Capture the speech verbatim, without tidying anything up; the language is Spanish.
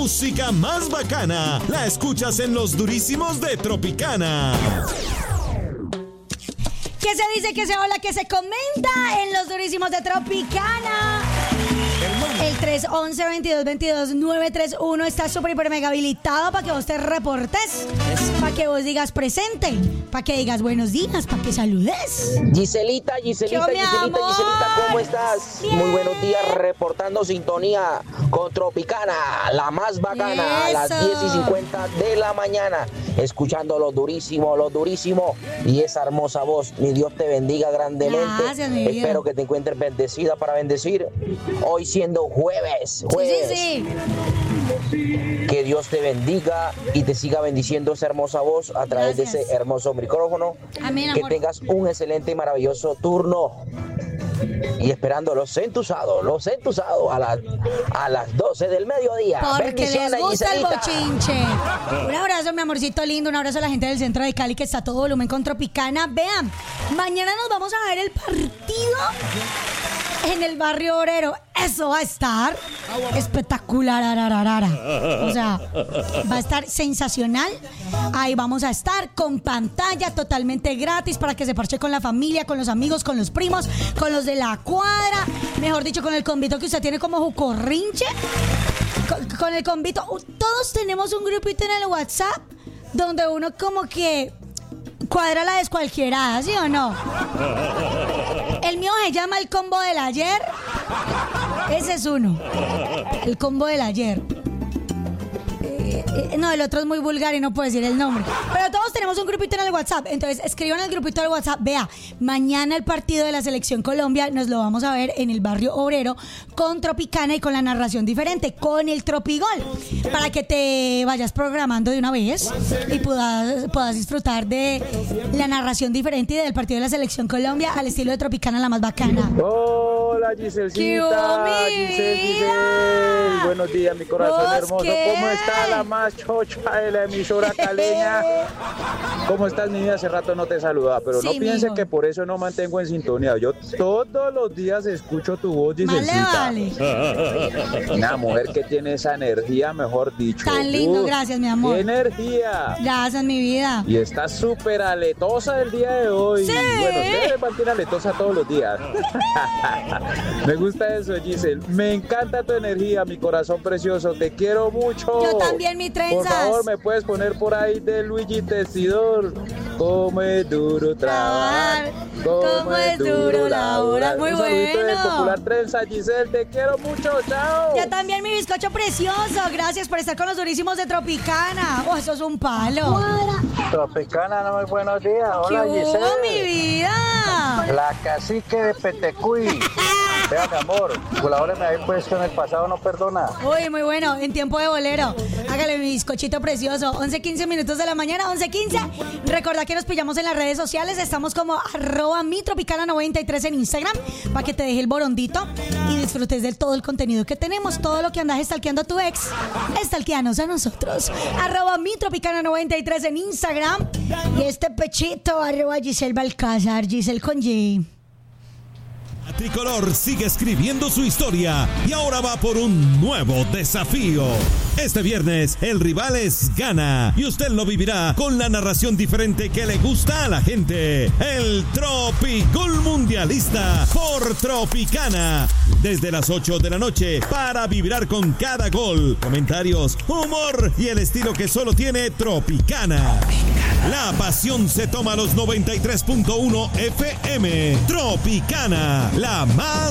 música más bacana la escuchas en Los Durísimos de Tropicana. ¿Qué se dice, que se habla, que se comenta en Los Durísimos de Tropicana? El tres once, veintidós veintidós, nueve tres uno está súper, hiper, mega habilitado para que vos te reportes, para que vos digas presente, para que digas buenos días, para que saludes. Giselita, Giselita, Yo, mi Giselita, amor. Giselita, ¿cómo estás? Bien. Muy buenos días, reportando sintonía con Tropicana, la más bacana, a las Eso. diez y cincuenta de la mañana, escuchando lo durísimo, lo durísimo, y esa hermosa voz. Mi Dios te bendiga grandemente. Gracias, mi vida. Espero que te encuentres bendecida para bendecir, hoy siendo jueves, jueves. Sí, sí, sí. Que Dios te bendiga y te siga bendiciendo esa hermosa voz a través Gracias. de ese hermoso micrófono. Amén, Que amor. tengas un excelente y maravilloso turno. Y esperando los entusados, los entusados a, la, a las doce del mediodía. Porque les Bendiciones, gusta el Giselita. bochinche. Un abrazo, mi amorcito lindo. Un abrazo a la gente del centro de Cali que está a todo volumen con Tropicana. Vean, mañana nos vamos a ver el partido en el barrio obrero. Eso va a estar espectacular. arararara. O sea, va a estar sensacional. Ahí vamos a estar con pantalla totalmente gratis para que se parche con la familia, con los amigos, con los primos, con los de la cuadra. Mejor dicho, con el convito que usted tiene como jucorrinche. Con, con el convito. Todos tenemos un grupito en el WhatsApp donde uno como que cuadra la descualquierada, ¿sí o no? El mío se llama el combo del ayer. Ese es uno. El combo del ayer. Eh, eh, no, el otro es muy vulgar y no puedo decir el nombre. Pero todos tenemos un grupito en el WhatsApp. Entonces escriban al grupito del WhatsApp. Vea, mañana el partido de la Selección Colombia nos lo vamos a ver en el barrio obrero con Tropicana y con la narración diferente, con el Tropigol, para que te vayas programando de una vez y puedas, puedas disfrutar de la narración diferente y del partido de la Selección Colombia al estilo de Tropicana, la más bacana. Hola ¿Qué Giselcita, hubo, mi Gisel, vida? Gisel. Buenos días, mi corazón ¿Vos hermoso. qué? ¿Cómo está la más chocha de la emisora caleña? ¿Cómo estás, mi vida? Hace rato no te saludaba, pero Sí, no piense mijo. que por eso no mantengo en sintonía. Yo todos los días escucho tu voz, Más le Giselcita. vale. Una mujer que tiene esa energía, mejor dicho. Tan lindo, Uf, gracias, mi amor. ¡Qué energía! Gracias, mi vida. Y está súper aletosa el día de hoy. Sí. Bueno, usted se mantiene aletosa todos los días. Me gusta eso, Giselle. Me encanta tu energía, mi corazón precioso. Te quiero mucho. Yo también, mi trenzas. Por favor, me puedes poner por ahí de Luigi Testidor. Cómo es duro trabajar. Cómo es duro laborar. Muy Un saludito bueno. de Popular Trenza, Giselle. Te quiero mucho. Chao. Yo también, mi bizcocho precioso. Gracias por estar con los durísimos de Tropicana. Oh, eso es un palo. Tropicana, muy buenos días. ¿Qué Hola, hubo, mi Giselle. vida? La cacique de Petecuy. Vea, mi amor, colabóreme ahí pues con el pasado no perdona. Uy, muy bueno, en tiempo de bolero. Hágale mi bizcochito precioso. once quince minutos de la mañana, once quince. Recordá que nos pillamos en las redes sociales. Estamos como arroba mi tropicana noventa y tres en Instagram para que te deje el borondito y disfrutes de todo el contenido que tenemos. Todo lo que andas stalkeando a tu ex, stalkeanos a nosotros. Arroba mi tropicana noventa y tres en Instagram. Y este pechito, arroba Giselle Balcázar, Giselle con G. Tricolor sigue escribiendo su historia y ahora va por un nuevo desafío. Este viernes el rival es Ghana y usted lo vivirá con la narración diferente que le gusta a la gente. El Tropigol Mundialista por Tropicana. Desde las ocho de la noche para vibrar con cada gol, comentarios, humor y el estilo que solo tiene Tropicana. La pasión se toma a los noventa y tres punto uno F M. Tropicana, la más